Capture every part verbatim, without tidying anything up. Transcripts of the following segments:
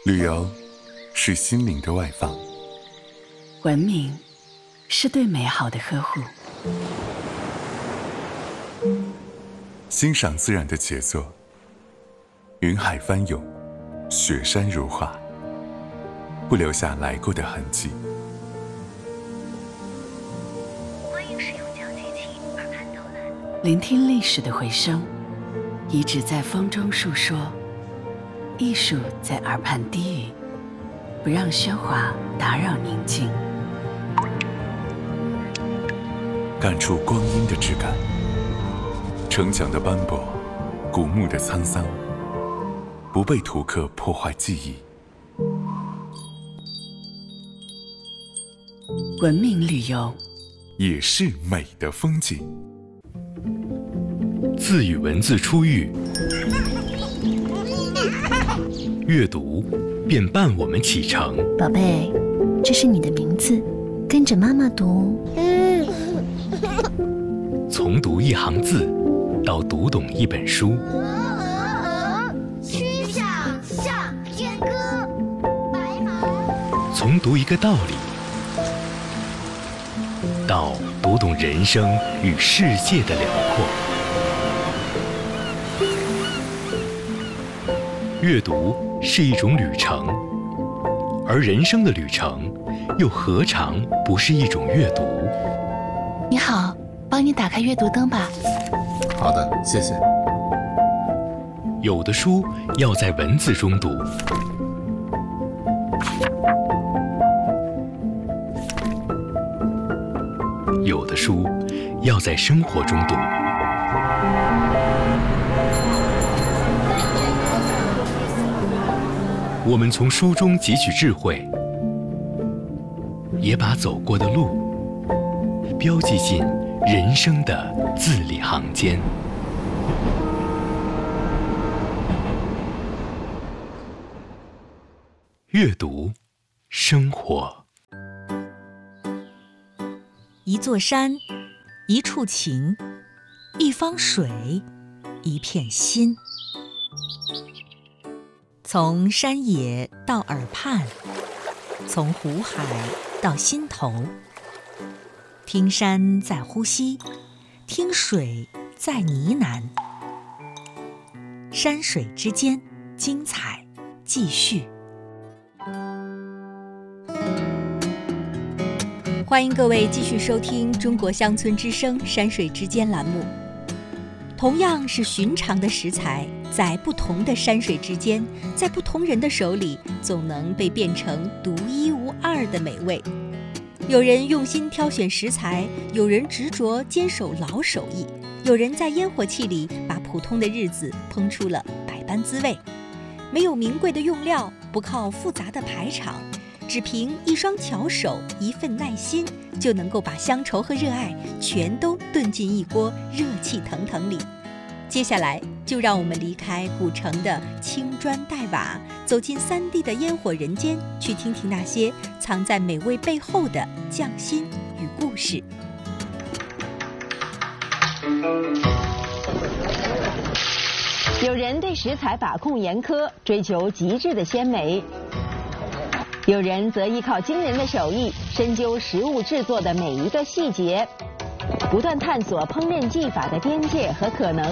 旅游是心灵的外放， 文明是对美好的呵护， 欣赏自然的杰作，云海翻涌，雪山如画，不留下来过的痕迹。 欢迎使用讲解器耳畔导览， 聆听历史的回声，遗址在风中述说，艺术在耳畔低语，不让喧哗打扰宁静， 感触光阴的质感，城墙的斑驳，古墓的沧桑，不被图刻破坏记忆。 文明旅游也是美的风景。 字与文字初遇，阅读便伴我们启程。 宝贝，这是你的名字，跟着妈妈读。 从读一行字到读懂一本书， 曲项向天歌，白马。 从读一个道理到读懂人生与世界的辽阔。阅读是一种旅程，而人生的旅程又何尝不是一种阅读？ 你好，帮你打开阅读灯吧。 好的，谢谢。 有的书要在文字中读，有的书要在生活中读。我们从书中汲取智慧，也把走过的路标记进人生的字里行间。阅读，生活。 一座山，一处情，一方水，一片心。从山野到耳畔，从湖海到心头。听山在呼吸，听水在呢喃。山水之间，精彩继续。欢迎各位继续收听《中国乡村之声·山水之间》栏目。同样是寻常的食材，在不同的山水之间，在不同人的手里，总能被变成独一无二的美味。有人用心挑选食材，有人执着坚守老手艺，有人在烟火气里把普通的日子烹出了百般滋味。没有名贵的用料，不靠复杂的排场，只凭一双巧手，一份耐心，就能够把乡愁和热爱全都炖进一锅热气腾腾里。接下来就让我们离开古城的青砖黛瓦，走进三 D 的烟火人间，去听听那些藏在美味背后的匠心与故事。 有人对食材把控严苛，追求极致的鲜美；有人则依靠惊人的手艺，深究食物制作的每一个细节，不断探索烹饪技法的边界和可能。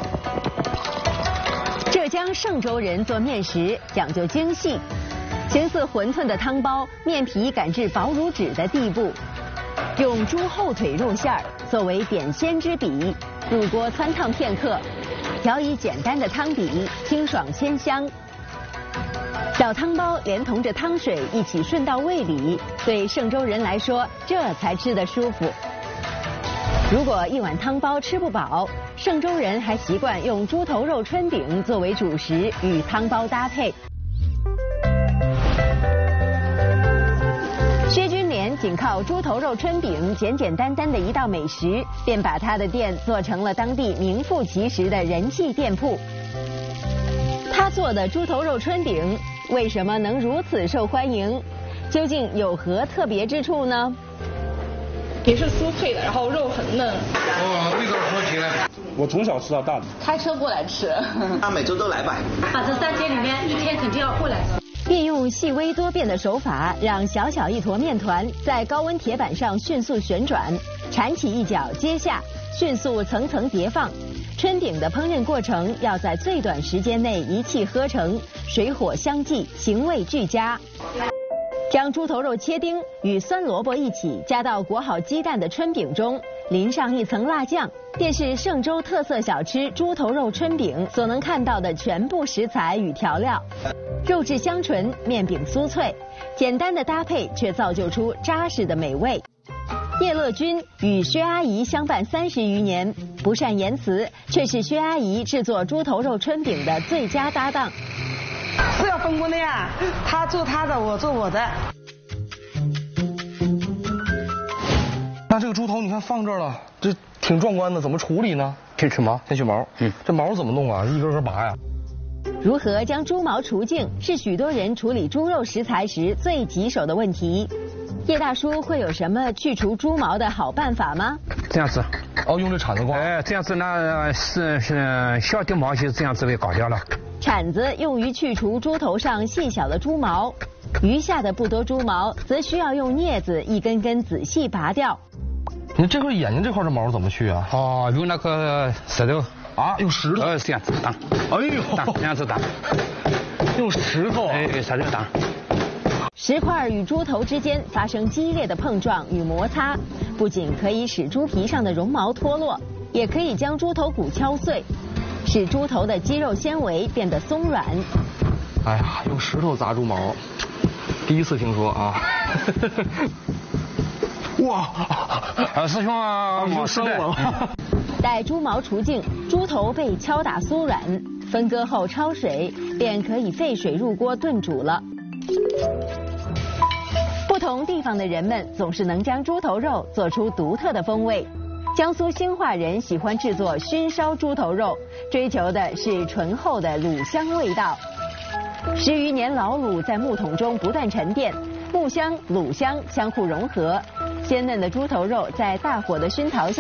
浙江嵊州人做面食讲究精细，形似馄饨的汤包，面皮擀至薄如纸的地步，用猪后腿肉馅儿作为点鲜之笔，入锅汆烫片刻，调以简单的汤底，清爽鲜香。小汤包连同着汤水一起顺到胃里，对嵊州人来说，这才吃得舒服。如果一碗汤包吃不饱，嵊州人还习惯用猪头肉春饼作为主食，与汤包搭配。薛君莲仅靠猪头肉春饼简简单单的一道美食，便把他的店做成了当地名副其实的人气店铺。他做的猪头肉春饼为什么能如此受欢迎？究竟有何特别之处呢？ 也是酥脆的，然后肉很嫩。 哦，味道说起来， 我从小吃到大的。 开车过来吃， 他每周都来吧。 反正三天里面一天肯定要过来。 运用细微多变的手法，让小小一坨面团在高温铁板上迅速旋转，铲起一角接下，迅速层层叠放。春饼的烹饪过程要在最短时间内一气呵成，水火相济，形味俱佳。将猪头肉切丁与酸萝卜一起加到裹好鸡蛋的春饼中，淋上一层辣酱，便是嵊州特色小吃猪头肉春饼所能看到的全部食材与调料。肉质香醇，面饼酥脆，简单的搭配却造就出扎实的美味。叶乐君与薛阿姨相伴三十余年，不善言辞，却是薛阿姨制作猪头肉春饼的最佳搭档。 是要分工的呀，他做他的，我做我的。 那这个猪头你看放这儿了，这挺壮观的，怎么处理呢？先取毛，先取毛。嗯，这毛怎么弄啊？一根根拔呀。 如何将猪毛除净，是许多人处理猪肉食材时最棘手的问题。叶大叔会有什么去除猪毛的好办法吗？ 这样子， 哦，用这铲子刮。 哎，这样子呢是是小掉毛就这样子被搞掉了。 铲子用于去除猪头上细小的猪毛，余下的不多猪毛则需要用镊子一根根仔细拔掉。 你这块眼睛这块的毛怎么去啊？ 哦，用那个石头啊，用石头。 呃，这样子打。 哎呦， 这样子打。 用石头。 哎，石头打。 石块与猪头之间发生激烈的碰撞与摩擦，不仅可以使猪皮上的绒毛脱落，也可以将猪头骨敲碎，使猪头的肌肉纤维变得松软。 哎呀，用石头砸猪毛，第一次听说啊！哇， 呃，师兄啊， 你伤我了。 待猪毛除净，猪头被敲打酥软，分割后焯水，便可以沸水入锅炖煮了。不同地方的人们总是能将猪头肉做出独特的风味。江苏兴化人喜欢制作熏烧猪头肉，追求的是醇厚的卤香味道。十余年老卤在木桶中不断沉淀，木香、卤香相互融合，鲜嫩的猪头肉在大火的熏陶下